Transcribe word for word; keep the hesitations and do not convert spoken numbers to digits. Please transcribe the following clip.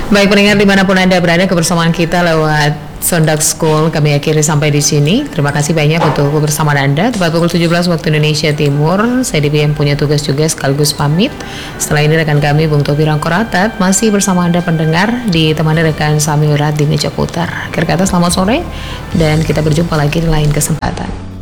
Baik pendengar dimanapun Anda berada, kebersamaan kita lewat Sondag School kami akhiri sampai di sini. Terima kasih banyak untuk kebersamaan Anda. Tepat pukul tujuh belas waktu Indonesia Timur, saya Devi yang punya tugas juga sekaligus pamit. Setelah ini rekan kami Bung Tobi Rangkoratat masih bersama Anda pendengar, ditemani rekan Sami Urat di meja putar. Akhir kata selamat sore dan kita berjumpa lagi di lain kesempatan.